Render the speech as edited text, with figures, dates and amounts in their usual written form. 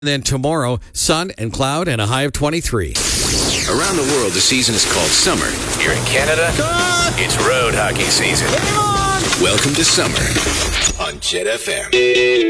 Then tomorrow, sun and cloud and a high of 23. Around the world, the season is called summer. Here in Canada, it's road hockey season. Welcome to summer on Jet FM.